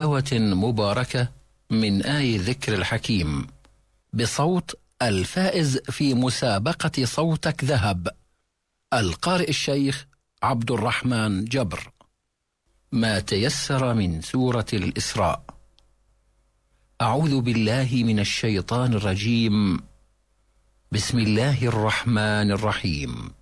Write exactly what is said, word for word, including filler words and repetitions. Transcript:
تلاوة مباركة من آي ذكر الحكيم بصوت الفائز في مسابقة صوتك ذهب، القارئ الشيخ عبد الرحمن جبر. ما تيسر من سورة الإسراء. أعوذ بالله من الشيطان الرجيم. بسم الله الرحمن الرحيم.